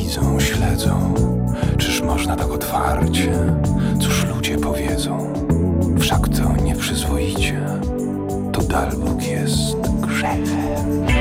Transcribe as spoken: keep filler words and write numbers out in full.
widzą, śledzą. Czyż można tak otwarcie? Cóż ludzie powiedzą? Wszak to nieprzyzwoicie. To Dalbóg jest grzechem.